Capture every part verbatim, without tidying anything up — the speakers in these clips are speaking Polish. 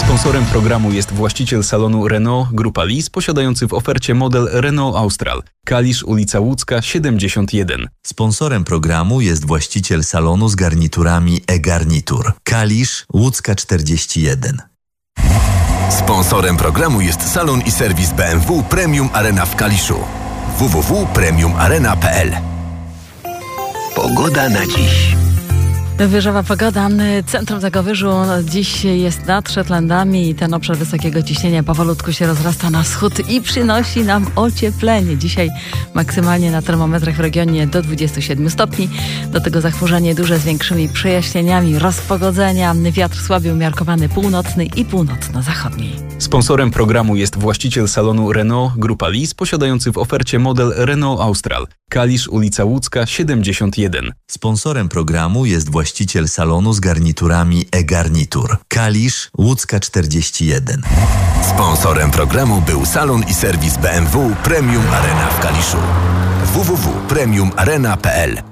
Sponsorem programu jest właściciel salonu Renault Grupa Lis, posiadający w ofercie model Renault Austral. Kalisz, ulica Łódzka, siedemdziesiąt jeden. Sponsorem programu jest właściciel salonu z garniturami e-garnitur. Kalisz, Łódzka czterdzieści jeden. Sponsorem programu jest salon i serwis B M W Premium Arena w Kaliszu. w w w kropka premium arena kropka p l. Pogoda na dziś. Wyżowa pogoda. Centrum tego wyżu dziś jest nad Szetlandami i ten obszar wysokiego ciśnienia powolutku się rozrasta na wschód i przynosi nam ocieplenie. Dzisiaj maksymalnie na termometrach w regionie do dwudziestu siedmiu stopni. Do tego zachmurzenie duże z większymi przejaśnieniami, rozpogodzenia. Wiatr słaby umiarkowany północny i północno-zachodni. Sponsorem programu jest właściciel salonu Renault Grupa Lis, posiadający w ofercie model Renault Austral. Kalisz, ulica Łódzka, siedemdziesiąt jeden. Sponsorem programu jest właściciel salonu z garniturami e-garnitur. Kalisz, Łódzka czterdzieści jeden. Sponsorem programu był salon i serwis B M W Premium Arena w Kaliszu. w w w kropka premium arena kropka p l.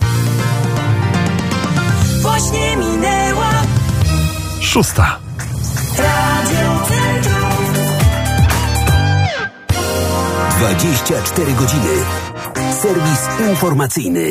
Właśnie minęła szósta. Radio Centrum. dwadzieścia cztery godziny. Serwis informacyjny.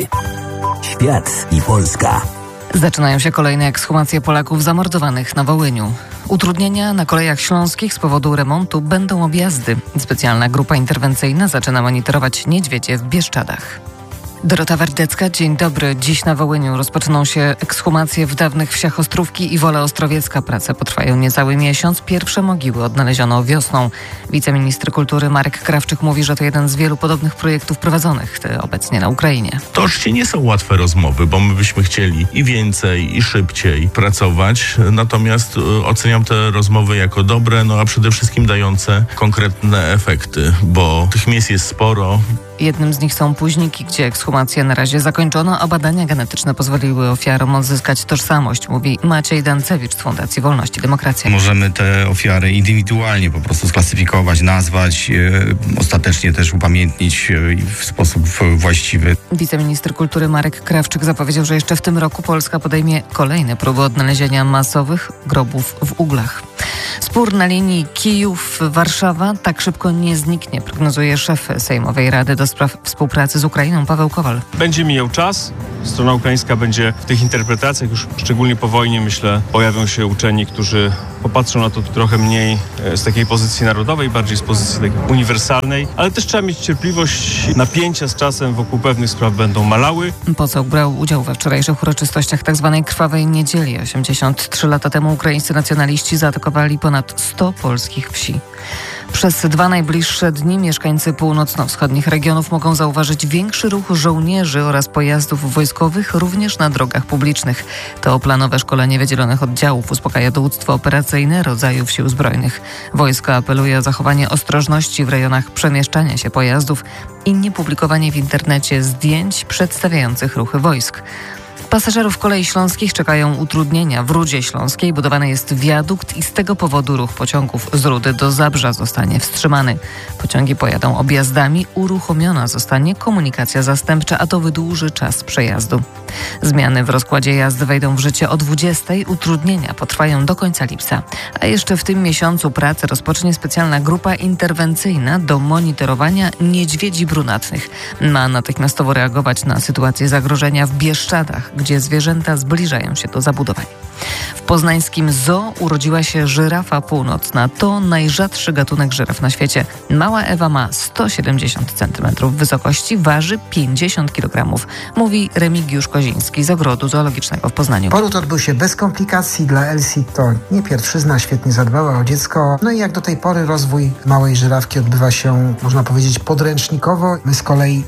Świat i Polska. Zaczynają się kolejne ekshumacje Polaków zamordowanych na Wołyniu. Utrudnienia na kolejach śląskich z powodu remontu będą objazdy. Specjalna grupa interwencyjna zaczyna monitorować niedźwiedzie w Bieszczadach. Dorota Wardecka, dzień dobry. Dziś na Wołyniu rozpoczną się ekshumacje w dawnych wsiach Ostrówki i Wola Ostrowiecka. Prace potrwają niecały miesiąc. Pierwsze mogiły odnaleziono wiosną. Wiceminister kultury Marek Krawczyk mówi, że to jeden z wielu podobnych projektów prowadzonych obecnie na Ukrainie. To oczywiście nie są łatwe rozmowy, bo my byśmy chcieli i więcej, i szybciej pracować. Natomiast oceniam te rozmowy jako dobre, no a przede wszystkim dające konkretne efekty, bo tych miejsc jest sporo. Jednym z nich są Późniki, gdzie ekshumację na razie zakończono, a badania genetyczne pozwoliły ofiarom odzyskać tożsamość, mówi Maciej Dancewicz z Fundacji Wolność i Demokracja. Możemy te ofiary indywidualnie po prostu sklasyfikować, nazwać, yy, ostatecznie też upamiętnić yy, w sposób właściwy. Wiceminister kultury Marek Krawczyk zapowiedział, że jeszcze w tym roku Polska podejmie kolejne próby odnalezienia masowych grobów w Uglach. Spór na linii Kijów-Warszawa tak szybko nie zniknie, prognozuje szef Sejmowej Rady do Spraw Współpracy z Ukrainą Paweł Kowal. Będzie mijał czas. Strona ukraińska będzie w tych interpretacjach, już szczególnie po wojnie, myślę, pojawią się uczeni, którzy popatrzą na to trochę mniej z takiej pozycji narodowej, bardziej z pozycji takiej uniwersalnej, ale też trzeba mieć cierpliwość. Napięcia z czasem wokół pewnych spraw będą malały. Poseł brał udział we wczorajszych uroczystościach tzw. Krwawej Niedzieli. osiemdziesiąt trzy lata temu ukraińscy nacjonaliści zaatakowali ponad sto polskich wsi. Przez dwa najbliższe dni mieszkańcy północno-wschodnich regionów mogą zauważyć większy ruch żołnierzy oraz pojazdów wojskowych również na drogach publicznych. To planowe szkolenie wydzielonych oddziałów uspokaja dowództwo operacyjne rodzajów sił zbrojnych. Wojsko apeluje o zachowanie ostrożności w rejonach przemieszczania się pojazdów i niepublikowanie w internecie zdjęć przedstawiających ruchy wojsk. Pasażerów kolei śląskich czekają utrudnienia. W Rudzie Śląskiej budowany jest wiadukt i z tego powodu ruch pociągów z Rudy do Zabrza zostanie wstrzymany. Pociągi pojadą objazdami, uruchomiona zostanie komunikacja zastępcza, a to wydłuży czas przejazdu. Zmiany w rozkładzie jazdy wejdą w życie o dwudziestej. Utrudnienia potrwają do końca lipca. A jeszcze w tym miesiącu pracę rozpocznie specjalna grupa interwencyjna do monitorowania niedźwiedzi brunatnych. Ma natychmiastowo reagować na sytuację zagrożenia w Bieszczadach, gdzie zwierzęta zbliżają się do zabudowań. W poznańskim zoo urodziła się żyrafa północna. To najrzadszy gatunek żyraf na świecie. Mała Ewa ma sto siedemdziesiąt centymetrów wysokości, waży pięćdziesiąt kilogramów, mówi Remigiusz Koziński z Ogrodu Zoologicznego w Poznaniu. Poród odbył się bez komplikacji. Dla Elsie to nie pierwszyzna, świetnie zadbała o dziecko. No i jak do tej pory rozwój małej żyrawki odbywa się, można powiedzieć, podręcznikowo. My z kolei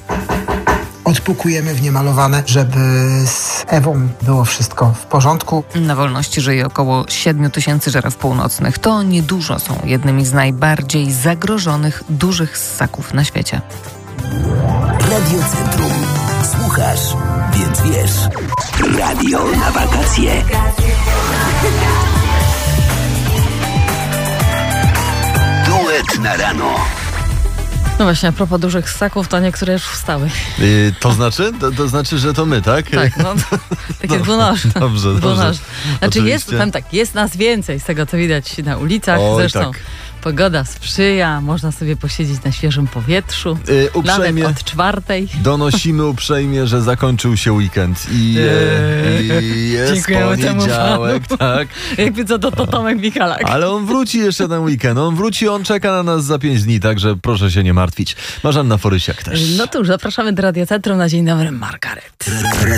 odpukujemy w niemalowane, żeby z Ewą było wszystko w porządku. Na wolności żyje około siedmiu tysięcy żyraf północnych. To niedużo, są jednymi z najbardziej zagrożonych dużych ssaków na świecie. Radio Centrum. Słuchasz, więc wiesz. Radio na wakacje. Duet na rano. No właśnie, a propos dużych ssaków, to niektóre już wstały. Yy, to znaczy? To, to znaczy, że to my, tak? Tak, no, takie No, dwunożne. dobrze, dobrze. Dwunożne. Znaczy jest, Oczywiście. powiem tak, jest nas więcej z tego, co widać na ulicach. Oj, Zresztą tak. pogoda sprzyja, można sobie posiedzieć na świeżym powietrzu. Yy, uprzejmie Nawet od czwartej. donosimy uprzejmie, że zakończył się weekend i, e, i jest Dziękujemy temu poniedziałek, tak. Jakby co, to, to Tomek Michalak. Ale on wróci jeszcze ten weekend, on wróci, on czeka na nas za pięć dni, także proszę się nie martwić. Marzanna Forysiak też. No to już zapraszamy do Radiocentrum na Dzień Dobry, Margaret.